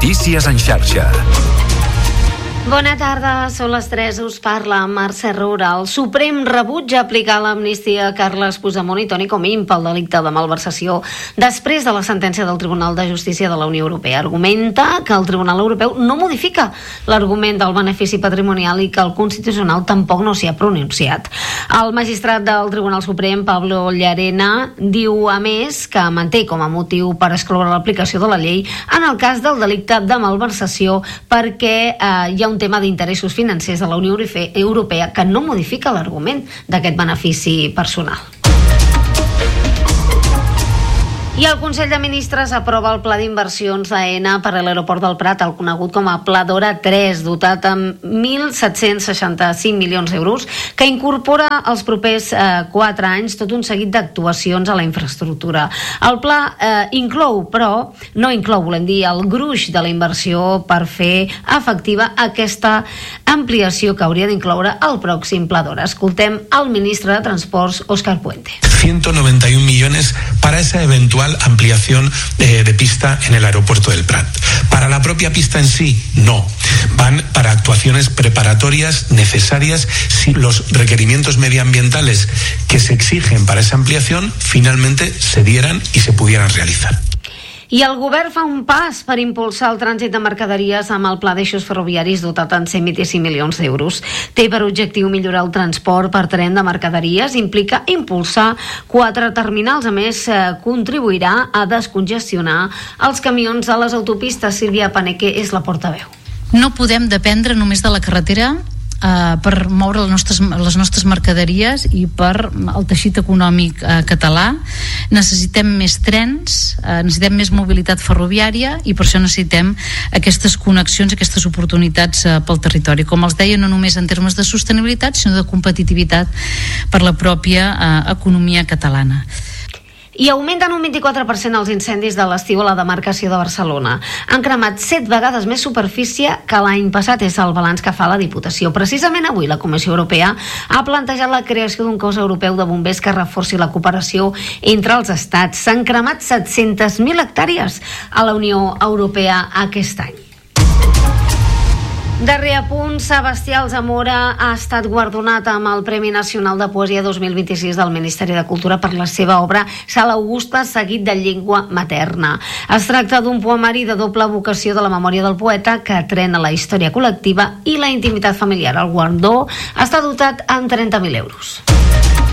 Notícies en xarxa. Bona tarda, són les 3, us parla Mercè Roura. El Suprem rebutja aplicar l'amnistia a Carles Puigdemont i Toni Comín pel delicte de malversació després de la sentència del Tribunal de Justícia de la Unió Europea. Argumenta que el Tribunal Europeu no modifica l'argument del benefici patrimonial i que el Constitucional tampoc no s'hi ha pronunciat. El magistrat del Tribunal Suprem, Pablo Llarena, diu a més que manté com a motiu per excloure l'aplicació de la llei en el cas del delicte de malversació perquè hi ha un tema d'interessos financers de la Unió Europea que no modifica l'argument d'aquest benefici personal. I el Consell de Ministres aprova el Pla d'Inversions d'AENA per a l'aeroport del Prat, el conegut com a Pla d'Hora 3, dotat amb 1.765 milions d'euros, que incorpora els propers 4 anys tot un seguit d'actuacions a la infraestructura. El pla inclou, però no inclou, volem dir, el gruix de la inversió per fer efectiva aquesta ampliació que hauria d'incloure el pròxim Pla d'Hora. Escoltem el ministre de Transports, Óscar Puente. 191 millones para esa eventual ampliación de pista en el aeropuerto del Prat. Para la propia pista en sí, no. Van para actuaciones preparatorias necesarias si los requerimientos medioambientales que se exigen para esa ampliación finalmente se dieran y se pudieran realizar. I el govern fa un pas per impulsar el trànsit de mercaderies amb el pla d'eixos ferroviaris dotat en 125 milions d'euros. Té per objectiu millorar el transport per tren de mercaderies, implica impulsar 4 terminals. A més, contribuirà a descongestionar els camions de les autopistes. Sílvia Paneque és la portaveu. No podem dependre només de la carretera per moure les nostres mercaderies i per el teixit econòmic català. Necessitem més trens, necessitem més mobilitat ferroviària i per això necessitem aquestes connexions, aquestes oportunitats pel territori. Com els deia, no només en termes de sostenibilitat, sinó de competitivitat per la pròpia economia catalana. I augmenten un 24% els incendis de l'estiu a la demarcació de Barcelona. Han cremat 7 vegades més superfície que l'any passat, és el balanç que fa la Diputació. Precisament avui la Comissió Europea ha plantejat la creació d'un cos europeu de bombers que reforci la cooperació entre els estats. S'han cremat 700.000 hectàrees a la Unió Europea aquest any. Darrer apunt, Sebastià Alsamora ha estat guardonat amb el Premi Nacional de Poesia 2026 del Ministeri de Cultura per la seva obra Sala Augusta, seguit de llengua materna. Es tracta d'un poemari de doble vocació de la memòria del poeta que atrena la història col·lectiva i la intimitat familiar. El guardó està dotat amb 30.000 euros.